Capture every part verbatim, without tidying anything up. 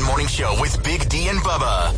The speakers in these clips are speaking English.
Morning Show with Big D and Bubba.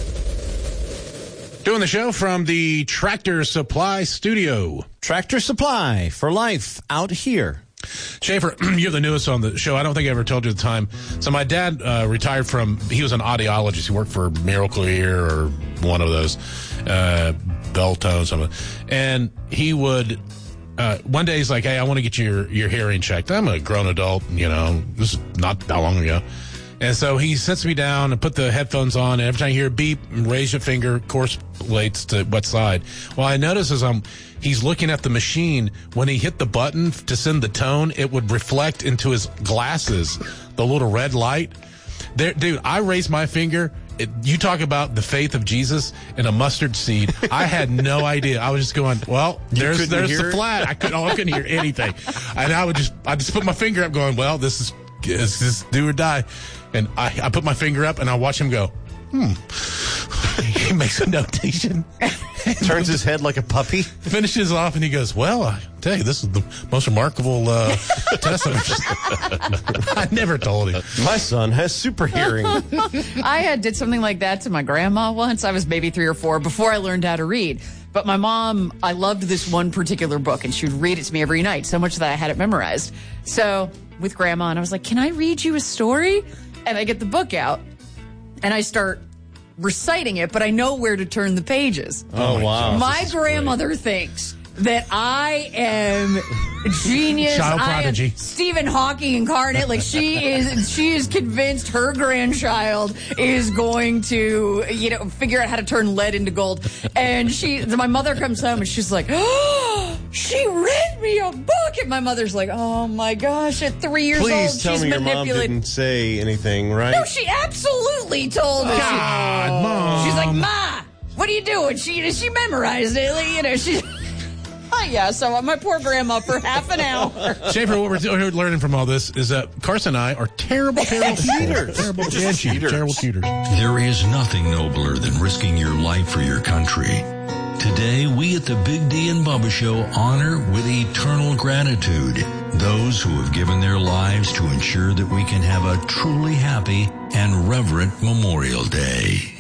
Doing the show from the Tractor Supply studio. Tractor Supply for life out here. Schaefer, you're the newest on the show. I don't think I ever told you the time. So my dad uh, retired from, he was an audiologist. He worked for Miracle Ear or one of those, uh, Belltone, something. And he would, uh, one day he's like, hey, I want to get your, your hearing checked. I'm a grown adult, you know, this is not that long ago. And so he sits me down and put the headphones on, and every time you hear a beep, raise your finger, of course, relates to what side. Well, I notice as I'm, he's looking at the machine, when he hit the button to send the tone, it would reflect into his glasses, the little red light. There, dude, I raised my finger. It, you talk about the faith of Jesus and a mustard seed. I had no idea. I was just going, well, there's there's the flat. I couldn't, oh, I couldn't hear anything. And I would just, I just put my finger up going, well, this is, this is do or die. And I, I put my finger up and I watch him go, hmm. He makes a notation. Turns his head like a puppy. Finishes off and he goes, well, I tell you, this is the most remarkable uh, test I've ever I never told him. My son has super hearing. I had did something like that to my grandma once. I was maybe three or four before I learned how to read. But my mom, I loved this one particular book, and she would read it to me every night, so much that I had it memorized. So with grandma, and I was like, can I read you a story? And I get the book out, and I start reciting it, but I know where to turn the pages. Oh, wow. My grandmother great. thinks that I am genius. Child prodigy. I am Stephen Hawking incarnate. Like, she is, she is convinced her grandchild is going to, you know, figure out how to turn lead into gold. And she, my mother comes home and she's like, oh, she read me a book. And my mother's like, oh my gosh, at three years Please old, tell she's me your mom manipulating. didn't say anything, right? No, she absolutely told me. God, she, Mom. She's like, Ma, what are you doing? She, she memorized it. Like, you know, she. Oh, yeah, so my poor grandma for half an hour. Schaefer, what we're learning from all this is that Carson and I are terrible, terrible cheaters. Terrible and cheaters. Terrible cheaters. There is nothing nobler than risking your life for your country. Today, we at the Big D and Bubba Show honor with eternal gratitude those who have given their lives to ensure that we can have a truly happy and reverent Memorial Day.